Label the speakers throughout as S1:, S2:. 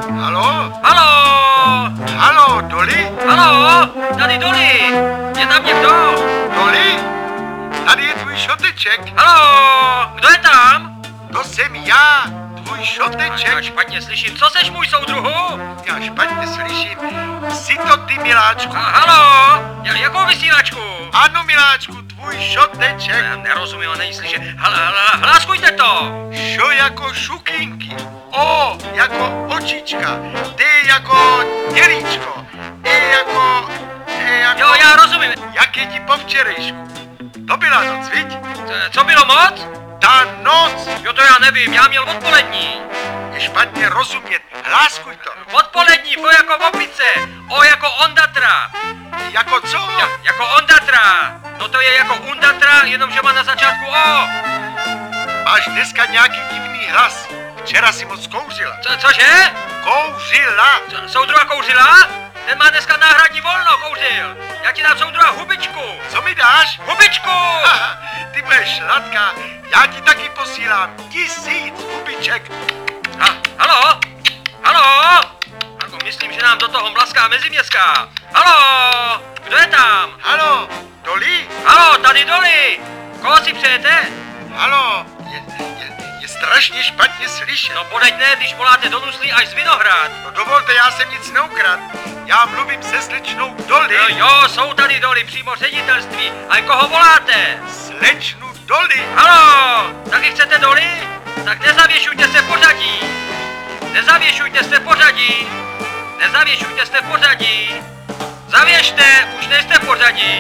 S1: Haló?
S2: Haló?
S1: Haló, Dolly?
S2: Haló? Tady Dolly. Je tam někdo?
S1: Dolly? Tady je tvůj šoteček.
S2: Haló? Kdo je tam?
S1: To jsem já, tvůj
S2: Já
S1: šoteček.
S2: špatně slyším. Co seš, můj soudruhu?
S1: Já špatně slyším. Jsi to ty, miláčku?
S2: Haló? Jakou vysílačku?
S1: Ano, miláčku, tvůj šoteček.
S2: Já nerozumím, a není slyšet. Hláskujte to.
S1: Šo jako šukinky. O jako očička. T jako dělíčko. E jako...
S2: Jo, já rozumím.
S1: Jak je ti po včerejšku? To byla noc, viď?
S2: Co bylo moc?
S1: Ta noc
S2: Jo, to já nevím, já měl odpolední.
S1: je špatně rozumět. Hláskuj to.
S2: Odpolední, V jako opice, O jako ondatra.
S1: Jako co?
S2: Jako ondatra. No to je jako undatra, jenomže má na začátku O.
S1: Máš dneska nějaký divný hlas. Včera si moc kouřila.
S2: Cože?
S1: Kouřila.
S2: Soudruha kouřila? Ten má dneska náhradní volno, kouřil. Já ti dám, soudruha, hubičku.
S1: Co mi dáš?
S2: Hubičku!
S1: Haha, ty budeš sladká. Já ti taky posílám 1000 hubiček.
S2: Haló? Haló? Jako myslím, že nám do toho mlaská meziměstská. Haló? Kdo je tam?
S1: Haló, Dolly?
S2: Haló, tady Dolly. Koho si přejete?
S1: Haló, je strašně špatně slyšet.
S2: No podeď ne, když voláte do Nuslí až z Vinohrad.
S1: No dovolte, já jsem nic neukradl. Já mluvím se slečnou Dolly.
S2: Jo, jsou tady Dolly, přímo ředitelství. A koho voláte?
S1: Slečnu Dolly.
S2: Haló, taky chcete Dolly? Tak nezavěšujte se v pořadí. Nezavěšujte se v pořadí. Nezavěšujte se v pořadí. Zavěšte, už nejste v pořadí.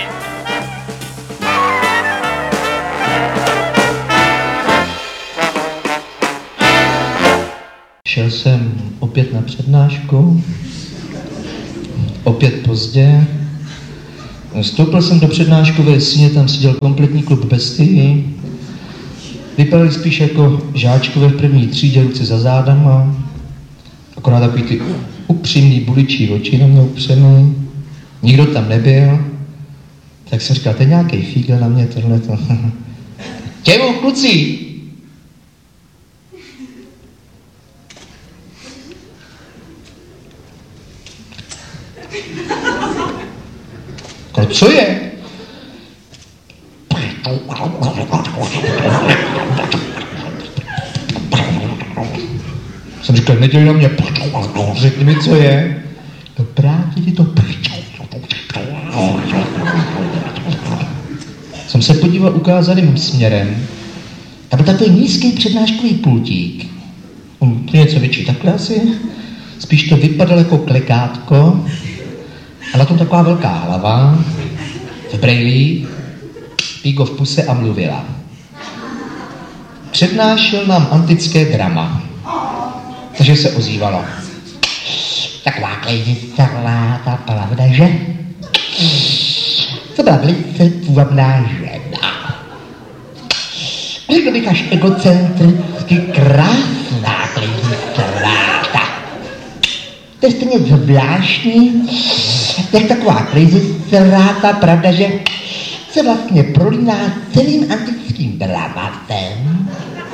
S3: Šel jsem opět na přednášku, opět pozdě. Vstoupil jsem do přednáškové síně, tam seděl kompletní klub bestii. Vypadali spíš jako žáčkové v první třídě, ruce za zádama. Akorát takový ty upřímný buličí oči na mě upřený. Nikdo tam nebyl. Tak jsem říkal, to je nějaký fígl na mě tohleto. Těmu, kluci! Co je? Jsem říkal, nedělej na mě, řekni mi, co je. No právě ti to. Jsem se podíval ukázaným směrem. Tam byl takový nízký přednáškový pultík. Něco větší takhle asi. Spíš to vypadalo jako klekátko. A na tom taková velká hlava, v brejlích, píko v puse a mluvila. Přednášel nám antické drama. Takže se ozývalo. Taková klejzistarlá ta pravda, že? To byla velice půvabná žena. Řekl bych až egocentricky krásná klejzistarláta. To je stejně zvláštní, jak taková klejzistarláta, pravda, že se vlastně prolíná celým antickým dramatem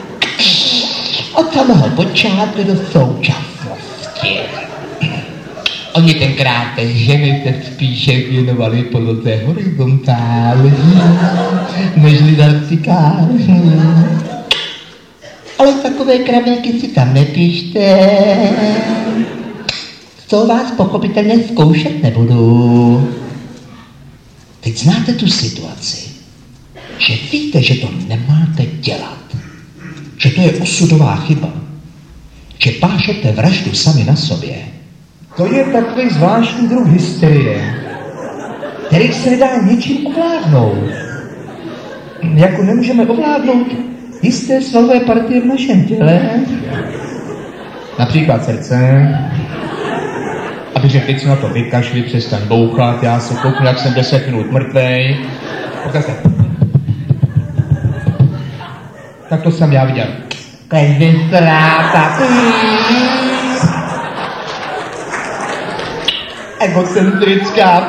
S3: od samého počátku do současnosti. Oni tenkrát ženy se spíše věnovali poloze horizontální, nežli vertikální. Ale takové kravěky si tam nepíšte. To vás pochopitelně zkoušet nebudu. Teď znáte tu situaci, že víte, že to nemáte dělat, že to je osudová chyba, že pášete vraždu sami na sobě. To je takový zvláštní druh hysterie, který se nedá ničím ovládnout. Jako nemůžeme ovládnout jisté svalové partie v našem těle, například srdce. Abych řekl, teď si na to vykašli, přestaň bouchat, já se kouknu, jak jsem 10 minut mrtvej. Tak to jsem já viděl. Klejzistráta. Egocentrická.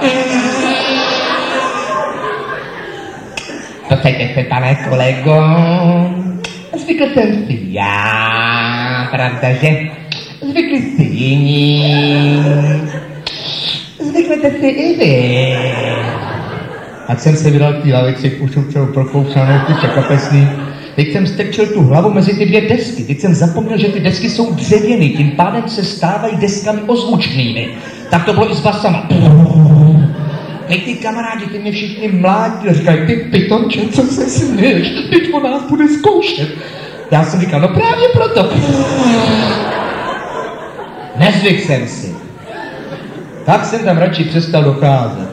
S3: Dosaďte se, pane kolego. Zvykl jsem si já, pravda, že? Zvykli si jiní. Zvyknete si i vy. Ať jsem se vydal k té lavici, už jsem celou prokousanou, ty čekapesný. Teď jsem strčil tu hlavu mezi ty dvě desky. Teď jsem zapomněl, že ty desky jsou dřevěny, tím pádem se stávají deskami ozvučnými. Tak to bylo i s basama. Teď ty kamarádi, ty mě všichni mládí a říkají, ty pitonče, co se směješ, teď o nás bude zkoušet. Já jsem říkal, no právě proto. Nezvyk jsem si. Tak jsem tam radši přestal docházet.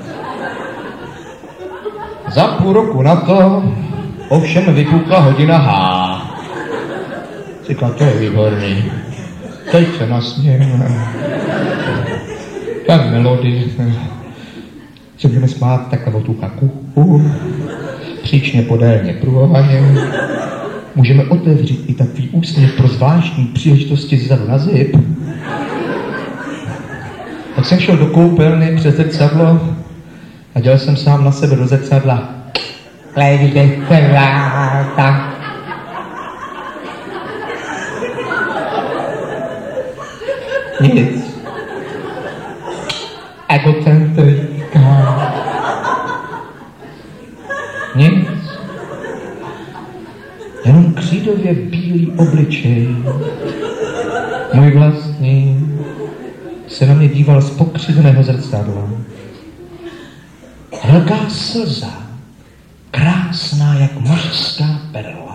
S3: Za půl roku na to ovšem vypukla hodina H. Říkal, to je výborný. Teď se nasmějeme. Tak melodie. Se můžeme smát takovou tu kaku. Příčně podélně pruhovaně. Můžeme otevřít i takový úsměv pro zvláštní příležitosti zadu na zip. Tak jsem šel do koupelny přes zrcadlo a dělal jsem sám na sebe do zrcadla. Lejde kráta. Nic. Egocentrická. Nic. Jenom křídově bílý obličej. Můj vlastní se na mě díval z pokřiveného zrcadla. Velká slza, krásná jak mořská perla.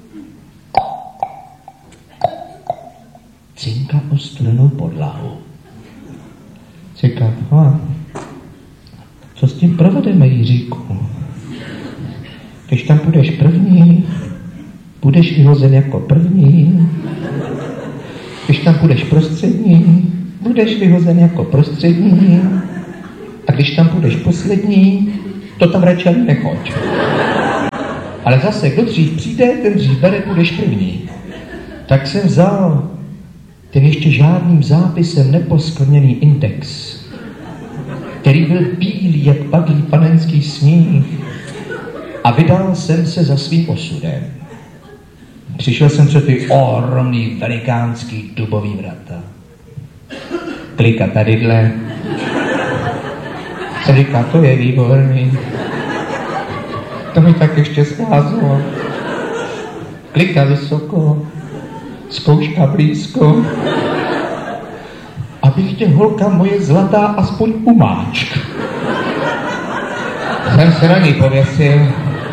S3: Cinkla o studenou podlahu. Říká, co s tím provedeme, Jiříku? Když tam půjdeš první, budeš vyhozen jako první. Když tam půjdeš prostřední, budeš vyhozen jako prostřední. A když tam půjdeš poslední, to tam radši ani nechoď. Ale zase, kdo dřív přijde, ten dřív bere, budeš první. Tak jsem vzal ten ještě žádným zápisem neposkvrněný index, který byl bílý jak padlý panenský sníh, a vydal jsem se za svým osudem. Přišel jsem před ty ohromný velikánský dubový vrata. Klika tadyhle. Jsem říkal, to je výborný. To mi tak ještě scházelo. Klika vysoko, zkouška blízko. Abych tě, holka moje zlatá, aspoň umáčk. Jsem se na něj pověsil.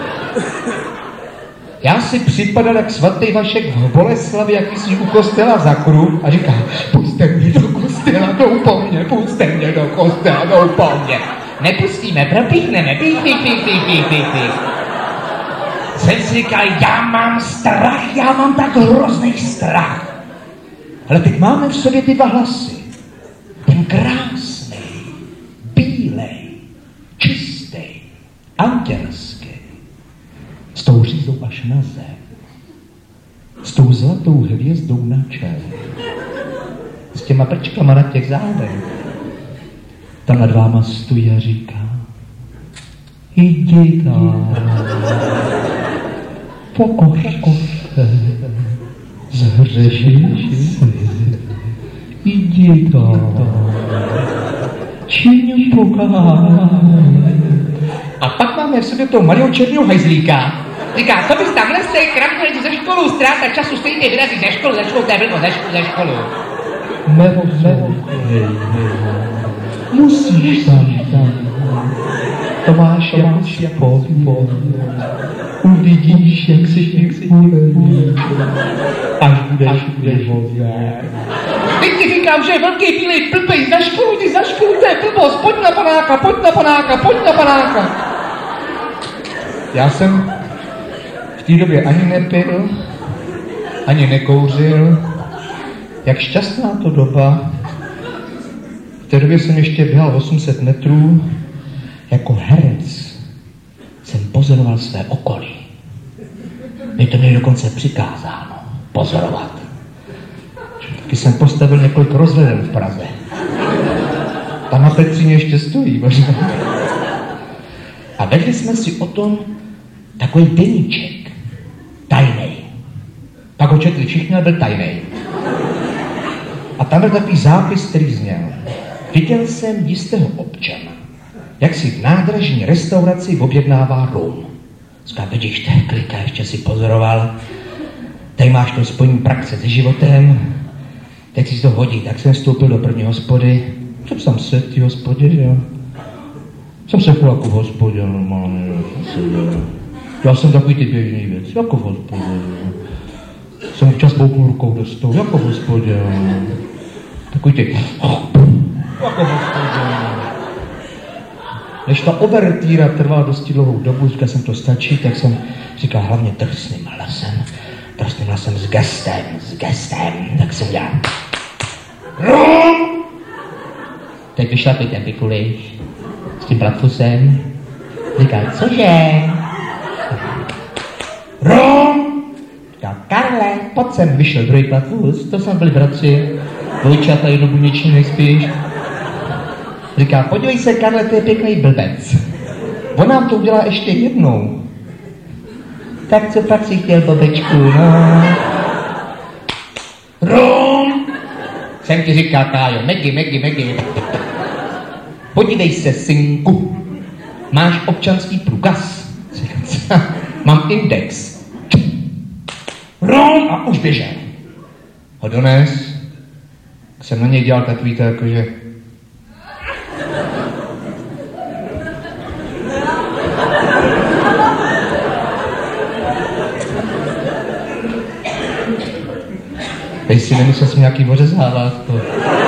S3: Já si připadal jak svatý Vašek v Boleslavi, jak jsi u kostela za kruh a říká, pusťte mě do kostela, jdou po mně, pusťte mě do kostela, jdou po mně. Nepustíme, propíchneme, pích. Jsem si říkal, já mám strach, já mám tak hrozný strach. Ale teď máme v sobě ty dva hlasy. Ten krásný, bílej, čistý, andělský. S tou řízou až na zem. S tou zlatou hvězdou na čele. S těma prčkama na těch zádech. Tam nad váma stojí a říká, jdi tam, pokoř se, zhřeší se, jdi tam, čiň pokání. A pak máme v sobě toho malého černého hajzlíka. Říká, co bys tam lesej, kramkneš ze školu, ztráta času, stejně vyrazí ze školu, to je blbo, ze školu. Nebo, musíš tam. Tomáš jako uvidíš, jak si ti uleví, až budeš vyhozen. Teď ti říkám, že je velký bílej blbej, za školu, to je blbost, pojď na panáka. Já jsem v té době ani nepil, ani nekouřil. Jak šťastná to doba. V té době jsem ještě běhal 800 metrů. Jako herec jsem pozoroval své okolí. Mě to měli dokonce přikázáno pozorovat. Taky jsem postavil několik rozhledem v Praze. Tam na Petříně ještě stojí možná. A vedli jsme si o tom takový deníček. Tajnej. Pak ho četli všichni, ale byl tajnej. A tam byl takový zápis, který zněl. Viděl jsem jistého občana, jak si v nádražní restauraci objednává rum. Říká, vidíš, to je klika, ještě si pozoroval. Tady máš to spojení praxe se životem. Teď si to hodí, tak jsem vstoupil do první hospody. Jsem tam sedl v té hospodě, že jo. Jsem se jako v hospodě normálně, já jsem takový ty běžný věc, jako v hospodě, jo. Jsem občas bouknul rukou do stolu, jako v hospodě, jo. Takový ty, jako v hospodě, jo. Než ta overtýra trvala dosti dlouhou dobu, říkal jsem, to stačí, tak jsem říkal hlavně drsným hlasem s gestem, tak jsem dělal. Rum! Teď vyšla ty ten pikuliš s tím platfusem. Říkal, cože? Rum! Říkal, Karle, pojď sem, vyšel druhý platfus, to jsme byli bratři. Dvojčata, jednobuněční nejspíš. Říká, podívej se, Karle, to je pěkný blbec. On nám to udělá ještě jednou. Tak co pak si chtěl, bobečku, no? Rum! Jsem ti říkal, Kájo, Megi. Podívej se, synku. Máš občanský průkaz? Mám index. Rum! A už běžel. Ho dones. Jsem na něj dělal takový to jakože... Teď si nemyslel jsem nějaký ořezávat to.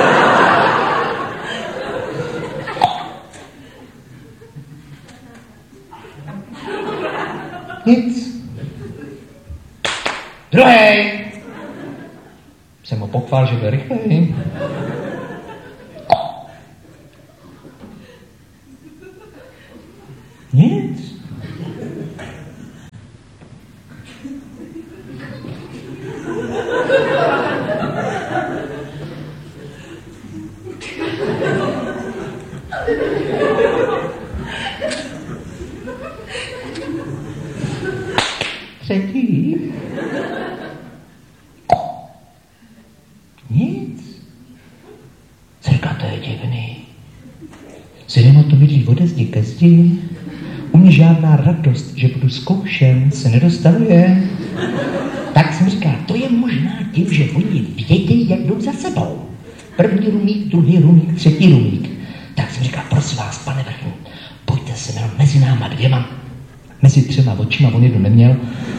S3: Nic. Druhej. Jsem ho pochvál, že byl rychlej. Nic. Třetí. Nic. Říká, to je divný. Cinema to vidí ode zdi ke zdi. U mě žádná radost, že budu zkoušen, se nedostavuje. Tak jsem říkal, to je možná tím, že oni vědějí, jak jdou za sebou. První rumík, druhý rumík, třetí rumík. Tak jsem říkal, prosím vás, pane vrchní, pojďte se jenom mezi náma dvěma. Mezi třema očima, on jedno neměl.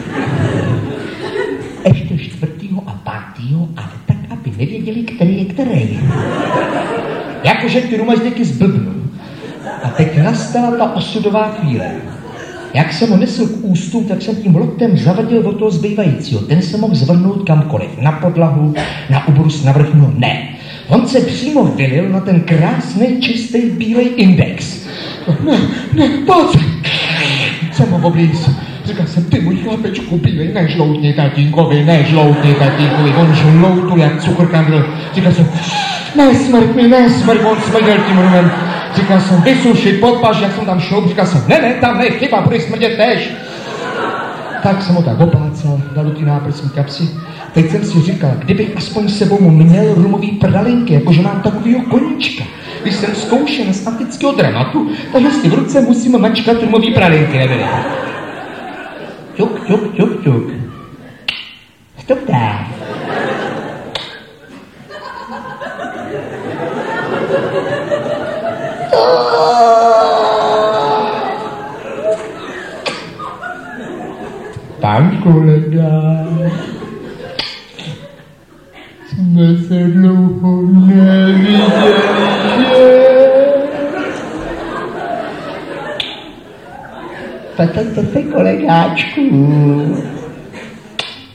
S3: Ještě čtvrtýho a pátýho, ale tak, aby nevěděli, který je který. Jakože ty rumažděky zblbnu. A teď nastala ta osudová chvíle. Jak jsem ho nesl k ústům, tak jsem tím loktem zavadil od toho zbývajícího. Ten se mohl zvrhnout kamkoliv. Na podlahu, na ubrus, na vrchnu, ne. On se přímo vylil na ten krásný, čistý, bílej index. Ne, pojď! Jsem ho oblíz. Říkal jsem, ty můj chlapečku bílej, nežloutni tatínkovi, on žloutul jak cukrkandl. Říkal jsem, nesmrt, on smrděl tím rumem. Říkal jsem, vysušit, podpaž, jak jsem tam šloub, říkal jsem, ne, tam ne, chyba, budeš smrdět tež. Tak jsem ho tak oplácal, dal do ty náprsní kapsy. Teď jsem si říkal, kdybych aspoň s sebou měl rumový prdalinky, jakože mám takovýho koníčka. Když jsem zkoušen z antického dramatu, takže si v ruce musím mačkat rumový prdalinky, nebyly. Ťuk. Stop there. Pan kolega, jsme se dlouho neviděli, že? Patrňte se, kolegáčku.